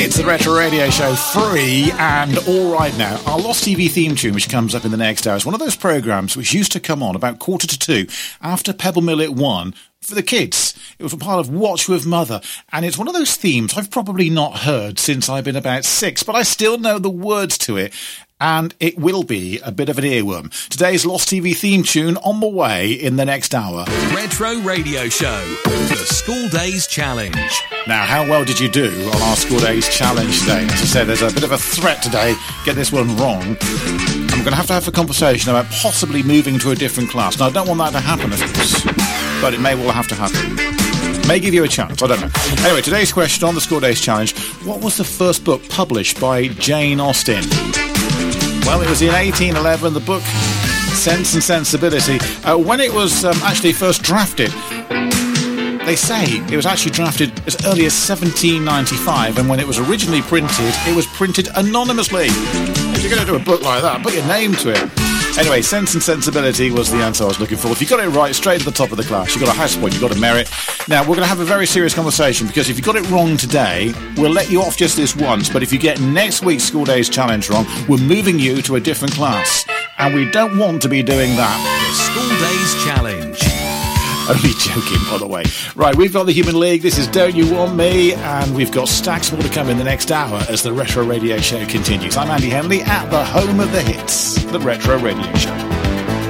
It's the Retro Radio Show, free and all right now. Our Lost TV theme tune, which comes up in the next hour, is one of those programmes which used to come on about 1:45 after Pebble Mill at 1 for the kids. It was a part of Watch With Mother, and it's one of those themes I've probably not heard since I've been about 6, but I still know the words to it, and it will be a bit of an earworm. Today's Lost TV theme tune on the way in the next hour. Retro Radio Show, the School Days Challenge. Now, how well did you do on our School Days Challenge today? As I said, there's a bit of a threat today. Get this one wrong, I'm going to have a conversation about possibly moving to a different class. Now, I don't want that to happen, of course, but it may well have to happen. May give you a chance, I don't know. Anyway, today's question on the School Days Challenge: what was the first book published by Jane Austen? Well, it was in 1811, the book Sense and Sensibility. When it was actually first drafted, they say it was actually drafted as early as 1795, and when it was originally printed, it was printed anonymously. If you're going to do a book like that, put your name to it. Anyway, Sense and Sensibility was the answer I was looking for. If you got it right, straight to the top of the class. You got a house point, you got a merit. Now, we're going to have a very serious conversation, because if you got it wrong today, we'll let you off just this once, but if you get next week's School Days Challenge wrong, we're moving you to a different class. And we don't want to be doing that. The School Days Challenge. Only joking, by the way. Right, we've got the Human League, this is Don't You Want Me, and we've got stacks more to come in the next hour as the Retro Radio Show continues. I'm Andy Henley at the home of the hits, the Retro Radio Show.